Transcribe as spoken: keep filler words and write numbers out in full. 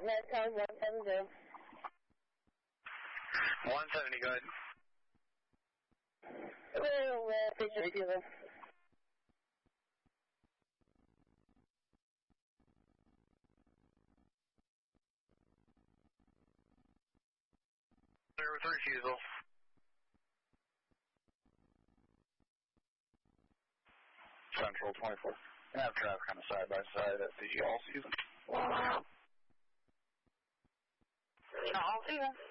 Medcom one seventy. one seventy, go ahead. Well, uh, picture receiver. Clear with refusal. Central twenty-four. I have traffic kind of side by side at the all season. All season.